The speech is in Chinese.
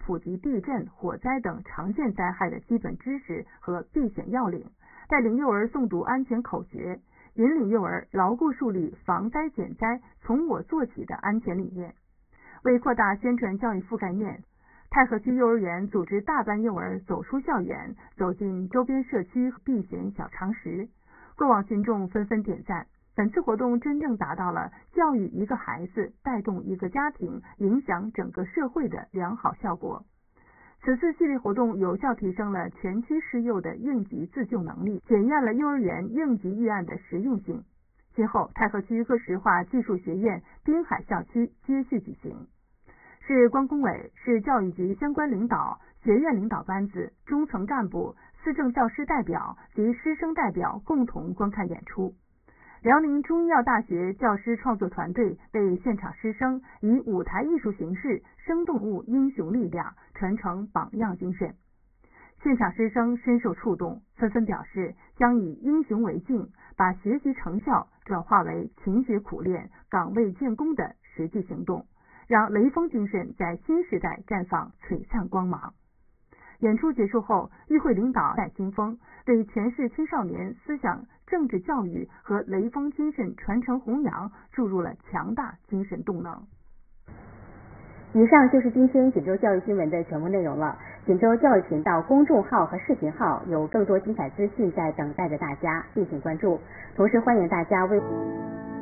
普及地震、火灾等常见灾害的基本知识和避险要领，带领幼儿诵读安全口诀，引领幼儿牢固树立防灾减灾、从我做起的安全理念。为扩大宣传教育覆盖面，太和区幼儿园组织大班幼儿走出校园，走进周边社区避险小常识。过往群众纷纷点赞，本次活动真正达到了教育一个孩子带动一个家庭，影响整个社会的良好效果。此次系列活动有效提升了全区师幼的应急自救能力，检验了幼儿园应急预案的实用性。今后太和区各石化技术学院、滨海校区接续举行。市关工委、市教育局相关领导、学院领导班子、中层干部、思政教师代表及师生代表共同观看演出。辽宁中医药大学教师创作团队为现场师生以舞台艺术形式生动物英雄力量，传承榜样精神。现场师生深受触动，纷纷表示将以英雄为镜，把学习成效转化为勤学苦练、岗位建功的实际行动，让雷锋精神在新时代绽放璀璨光芒。演出结束后，与会领导带新风，为全市青少年思想政治教育和雷锋精神传承弘扬注入了强大精神动能。 以上就是今天锦州教育新闻的全部内容了。锦州教育频道公众号和视频号有更多精彩资讯在等待着大家，敬请关注。同时欢迎大家为